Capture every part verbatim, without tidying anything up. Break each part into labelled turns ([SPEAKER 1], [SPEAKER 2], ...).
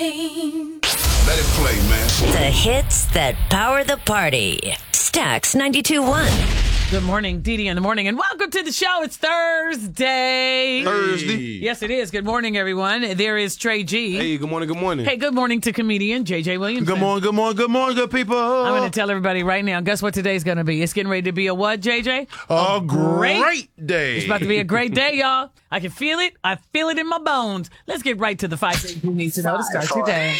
[SPEAKER 1] Let it play, man.
[SPEAKER 2] The hits that power the party. Stax ninety-two point one.
[SPEAKER 3] Good morning, Dee Dee in the morning, and welcome to the show. It's Thursday.
[SPEAKER 1] Thursday.
[SPEAKER 3] Yes, it is. Good morning, everyone. There is Trey G.
[SPEAKER 1] Hey, good morning, good morning.
[SPEAKER 3] Hey, good morning to comedian J J Williamson.
[SPEAKER 4] Good morning, good morning, good morning, good people.
[SPEAKER 3] I'm going to tell everybody right now, guess what today's going to be? It's getting ready to be a what, J J?
[SPEAKER 4] A, a great, great day.
[SPEAKER 3] It's about to be a great day, y'all. I can feel it. I feel it in my bones. Let's get right to the five things you need to know to start your day.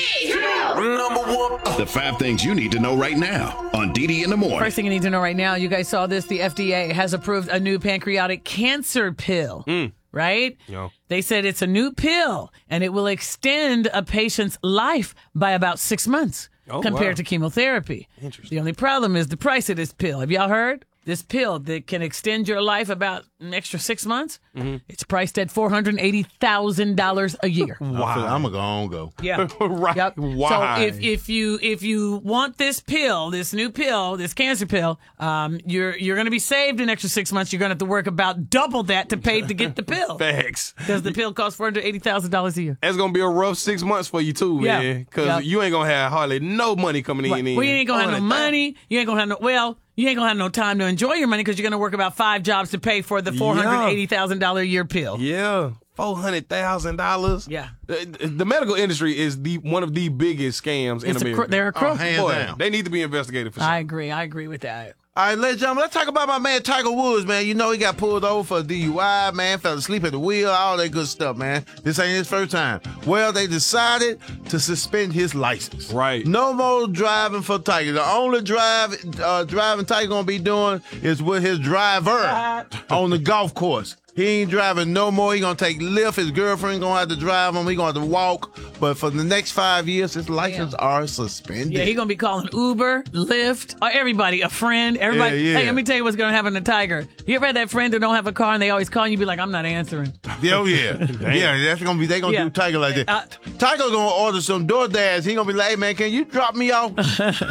[SPEAKER 1] Number one.
[SPEAKER 5] The five things you need to know right now on Dee Dee in the morning.
[SPEAKER 3] First thing you need to know right now, you guys saw this. The F D A has approved a new pancreatic cancer pill.
[SPEAKER 1] Mm.
[SPEAKER 3] Right?
[SPEAKER 1] Yeah.
[SPEAKER 3] They said it's a new pill, and it will extend a patient's life by about six months
[SPEAKER 1] oh,
[SPEAKER 3] compared
[SPEAKER 1] wow.
[SPEAKER 3] to chemotherapy.
[SPEAKER 1] Interesting.
[SPEAKER 3] The only problem is the price of this pill. Have y'all heard? This pill that can extend your life about an extra six months, mm-hmm. it's priced at four hundred eighty thousand dollars a year.
[SPEAKER 4] Wow. I'm going to go on go.
[SPEAKER 3] Yeah.
[SPEAKER 1] right.
[SPEAKER 3] Yep.
[SPEAKER 1] Why?
[SPEAKER 3] So if, if you if you want this pill, this new pill, this cancer pill, um, you're you're going to be saved an extra six months. You're going to have to work about double that to pay to get the pill.
[SPEAKER 1] Facts.
[SPEAKER 3] Because the pill costs four hundred eighty thousand dollars a year.
[SPEAKER 1] That's going to be a rough six months for you, too,
[SPEAKER 3] Yeah.
[SPEAKER 1] man. Because
[SPEAKER 3] Yep.
[SPEAKER 1] you ain't going to have hardly no money coming in.
[SPEAKER 3] Right.
[SPEAKER 1] in.
[SPEAKER 3] Well, you ain't going to have no
[SPEAKER 1] Oh, that-
[SPEAKER 3] money. You ain't going to have no, well, you ain't going to have no time to enjoy your money because you're going to work about five jobs to pay for the four hundred eighty thousand dollars a year pill.
[SPEAKER 1] Yeah. four hundred thousand dollars.
[SPEAKER 3] Yeah.
[SPEAKER 1] The, the medical industry is the one of the biggest scams in
[SPEAKER 3] It's a
[SPEAKER 1] America.
[SPEAKER 3] cro- they're a crook.
[SPEAKER 4] Oh, hands
[SPEAKER 1] Boy,
[SPEAKER 4] down.
[SPEAKER 1] they need to be investigated for sure.
[SPEAKER 3] I agree. I agree with that.
[SPEAKER 4] All right, ladies and gentlemen, let's talk about my man Tiger Woods, man. You know he got pulled over for D U I, man, fell asleep at the wheel, all that good stuff, man. This ain't his first time. Well, they decided to suspend his license.
[SPEAKER 1] Right.
[SPEAKER 4] No more driving for Tiger. The only drive uh, driving Tiger gonna be doing is with his driver on the golf course. He ain't driving no more. He gonna take Lyft. His girlfriend gonna have to drive him. He gonna have to walk. But for the next five years, his license
[SPEAKER 3] Yeah.
[SPEAKER 4] are suspended.
[SPEAKER 3] Yeah, he gonna be calling Uber, Lyft, or everybody, a friend, everybody.
[SPEAKER 4] Yeah, yeah.
[SPEAKER 3] Hey, let me tell you what's gonna happen to Tiger. You ever had that friend that don't have a car and they always call you, be like, I'm not answering.
[SPEAKER 4] Yeah, oh yeah, yeah. That's gonna be. They gonna
[SPEAKER 3] Yeah.
[SPEAKER 4] do Tiger like that.
[SPEAKER 3] Uh,
[SPEAKER 4] Tiger gonna order some DoorDash. He gonna be like, "Hey man, can you drop me off?"
[SPEAKER 1] Because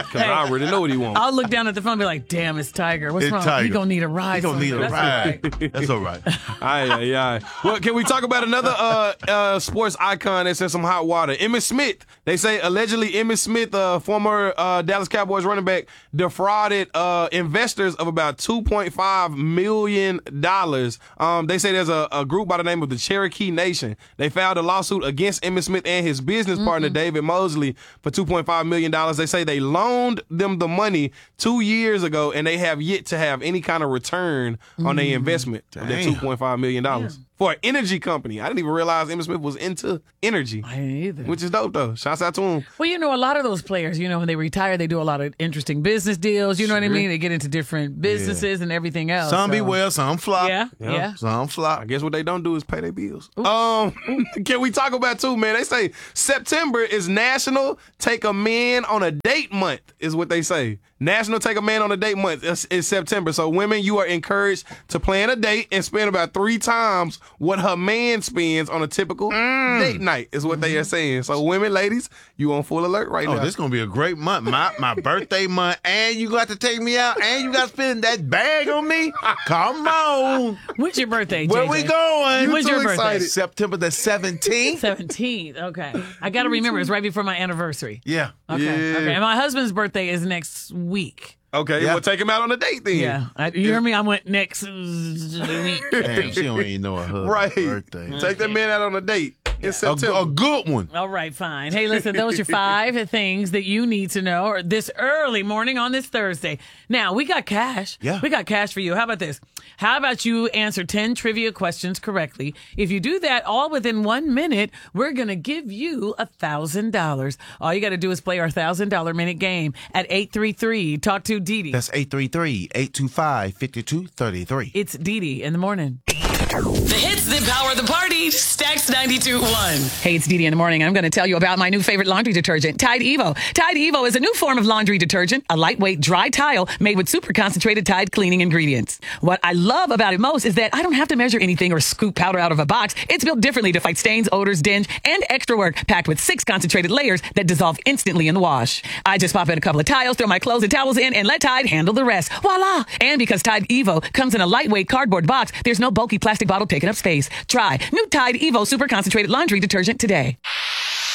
[SPEAKER 1] I already know what he wants.
[SPEAKER 3] I'll look down at the phone and be like, damn, it's Tiger. What's
[SPEAKER 4] It's
[SPEAKER 3] wrong?
[SPEAKER 4] Tiger.
[SPEAKER 3] He gonna need a ride.
[SPEAKER 4] He gonna need a
[SPEAKER 3] somewhere. That's
[SPEAKER 4] ride. That's all right.
[SPEAKER 1] Aye, aye, aye. Well, can we talk about another uh, uh, sports icon that's in some hot water? Emmitt Smith. They say allegedly Emmitt Smith, uh, former uh, Dallas Cowboys running back, defrauded uh, investors of about two point five million dollars. Um, they say there's a, a group by the name of the Cherokee Nation. They filed a lawsuit against Emmitt Smith and his business mm-hmm. partner, David Mosley, for two point five million dollars. They say they loaned them the money two years ago, and they have yet to have any kind of return mm-hmm. on their investment of that two point five million dollars. Yeah. For an energy company. I didn't even realize Emmitt Smith was into energy.
[SPEAKER 3] I didn't either.
[SPEAKER 1] Which is dope, though. Shouts out to him.
[SPEAKER 3] Well, you know, a lot of those players, you know, when they retire, they do a lot of interesting business deals. You know
[SPEAKER 1] sure.
[SPEAKER 3] what I mean? They get into different businesses yeah. and everything else.
[SPEAKER 4] Some
[SPEAKER 3] so.
[SPEAKER 4] be well, some flop.
[SPEAKER 3] Yeah, yeah. yeah.
[SPEAKER 4] Some flop.
[SPEAKER 1] I guess what they don't do is pay their bills. Ooh. Um, Can we talk about, too, man? They say September is National Take a Man on a Date Month, is what they say. National Take a Man on a Date Month is, is September. So women, you are encouraged to plan a date and spend about three times what her man spends on a typical mm. date night, is what they are saying. So women, ladies, you on full alert right
[SPEAKER 4] oh,
[SPEAKER 1] now.
[SPEAKER 4] Oh, this going to be a great month. My my birthday month, and you got to take me out, and you got to spend that bag on me. Come on.
[SPEAKER 3] When's your birthday,
[SPEAKER 4] Where
[SPEAKER 3] J J?
[SPEAKER 4] we going?
[SPEAKER 3] When's your
[SPEAKER 4] excited.
[SPEAKER 3] birthday?
[SPEAKER 4] September the seventeenth.
[SPEAKER 3] seventeenth, okay. I got to remember, it's right before my anniversary.
[SPEAKER 4] Yeah.
[SPEAKER 3] Okay,
[SPEAKER 1] yeah.
[SPEAKER 3] okay. And my husband's birthday is next week.
[SPEAKER 1] Okay,
[SPEAKER 4] yeah.
[SPEAKER 1] We'll take him out on a date then.
[SPEAKER 3] Yeah. I, you hear me? I went next week.
[SPEAKER 4] Damn, she don't even know her husband's
[SPEAKER 1] right.
[SPEAKER 4] birthday.
[SPEAKER 1] Take that man out on a date. It's
[SPEAKER 4] a,
[SPEAKER 1] September.
[SPEAKER 4] a good one.
[SPEAKER 3] All right, fine. Hey, listen, those are five things that you need to know this early morning on this Thursday. Now, we got cash.
[SPEAKER 4] Yeah.
[SPEAKER 3] We got cash for you. How about this? How about you answer ten trivia questions correctly? If you do that all within one minute, we're going to give you one thousand dollars. All you got to do is play our one thousand dollars minute game at eight three three. Talk to Dee Dee.
[SPEAKER 4] That's eight three three, eight two five, five two three three.
[SPEAKER 3] It's Dee Dee in the morning.
[SPEAKER 6] The hits that power the party. Stax ninety-two point one.
[SPEAKER 3] Hey, it's Dee Dee in the morning. I'm going to tell you about my new favorite laundry detergent, Tide Evo. Tide Evo is a new form of laundry detergent, a lightweight dry tile made with super concentrated Tide cleaning ingredients. What I love about it most is that I don't have to measure anything or scoop powder out of a box. It's built differently to fight stains, odors, dinge, and extra work, packed with six concentrated layers that dissolve instantly in the wash. I just pop in a couple of tiles, throw my clothes and towels in, and let Tide handle the rest. Voila! And because Tide Evo comes in a lightweight cardboard box, there's no bulky plastic bottle taking up space. Try new Tide Evo Super Concentrated Laundry Detergent today.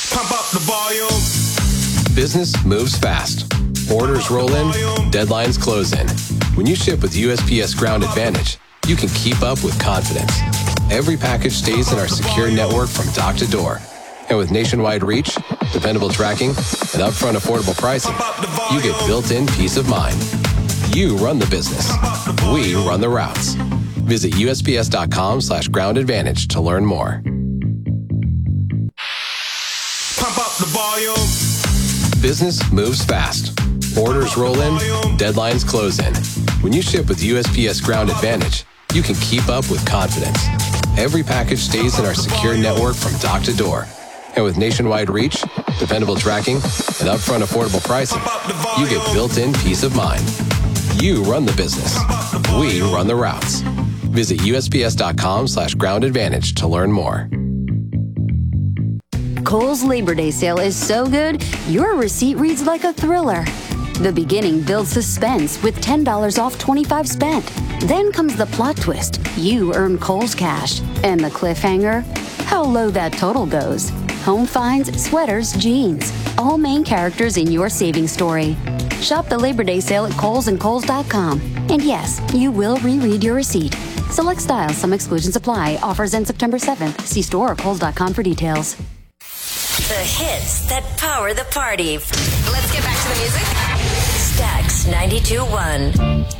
[SPEAKER 1] Pump up the volume.
[SPEAKER 7] Business moves fast. Orders roll in, deadlines close in. When you ship with U S P S Ground Advantage, you can keep up with confidence. Every package stays in our secure network from dock to door. And with nationwide reach, dependable tracking, and upfront affordable pricing, you get built-in peace of mind. You run the business. We run the routes. Visit USPS.com slash ground advantage to learn more.
[SPEAKER 1] Pump up the volume.
[SPEAKER 7] Business moves fast. Orders roll in, deadlines close in. When you ship with U S P S Ground Advantage, you can keep up with confidence. Every package stays in our secure network from dock to door. And with nationwide reach, dependable tracking, and upfront affordable pricing, you get built-in peace of mind. You run the business. We run the routes. Visit USPS.com slash ground advantage to learn more.
[SPEAKER 8] Kohl's Labor Day sale is so good, your receipt reads like a thriller. The beginning builds suspense with ten dollars off twenty-five spent. Then comes the plot twist. You earn Kohl's cash. And the cliffhanger? How low that total goes. Home finds, sweaters, jeans. All main characters in your savings story. Shop the Labor Day sale at Kohl's and Kohl's dot com. And yes, you will reread your receipt. Select styles, some exclusions apply. Offers end September seventh. See store or Kohl's dot com for details.
[SPEAKER 2] The hits that power the party. Let's get back to the music. Stax ninety-two point one.